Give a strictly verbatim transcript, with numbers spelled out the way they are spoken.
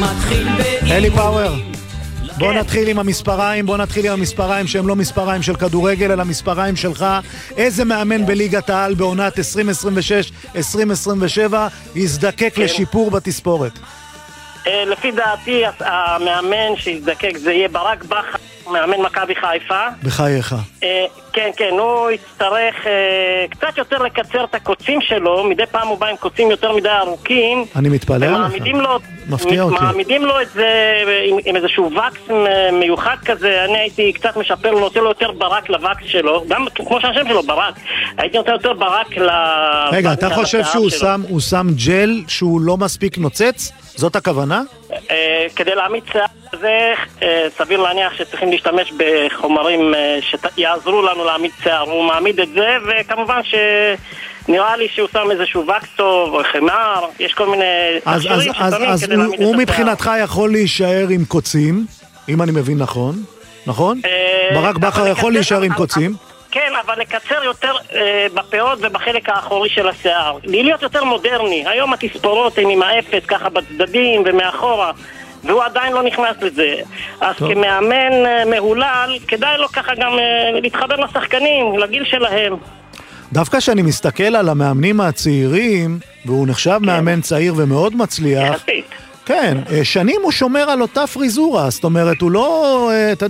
אלי פאוור, בוא נתחיל עם המספריים, בוא נתחיל עם המספריים שהם לא מספריים של כדורגל, אלא מספריים שלך. איזה מאמן בליגת העל בעונת עשרים עשרים ושש עשרים עשרים ושבע יזדקק לשיפור בתספורת? לפי דעתי המאמן שיזדקק זה יהיה ברק בכר, מאמן מכבי חיפה. בחייך. כן, כן, הוא יצטרך קצת יותר לקצר את הקוצים שלו. מדי פעם הוא בא עם קוצים יותר מדי ארוכים. אני מתפלא עליך. מפתיע אותי. מעמידים לו את זה עם, עם איזשהו וקס מיוחד כזה. אני הייתי קצת משפר, נותן לו יותר ברק לווקס שלו, גם כמו שהשם שלו ברק. הייתי נותן יותר ברק ל... רגע, אתה חושב שהוא שם, הוא שם ג'ל שהוא לא מספיק נוצץ? זאת הכוונה? כדי להעמיד שיער זה סביר להניח שצריכים להשתמש בחומרים שיעזרו לנו להעמיד שיער. הוא מעמיד את זה, וכמובן שנראה לי שהוא שם איזשהו וקס טוב או חמר. יש כל מיני תכשירים ששמים כדי להעמיד את השיער. אז הוא מבחינתך יכול להישאר עם קוצים, אם אני מבין נכון, נכון? ברק בכר יכול להישאר עם קוצים. כן, אבל לקצר יותר אה, בפאות ובחלק האחורי של השיער. להיות יותר מודרני. היום התספורות הן עם האפס, ככה בצדדים ומאחורה, והוא עדיין לא נכנס לזה. אז טוב. כמאמן אה, מהולל, כדאי לו ככה גם אה, להתחבר לשחקנים, לגיל שלהם. דווקא שאני מסתכל על המאמנים הצעירים, והוא נחשב כן. מאמן צעיר ומאוד מצליח, יחסית. כן, שנים הוא שומר על אותה פריזורה, זאת אומרת, הוא לא...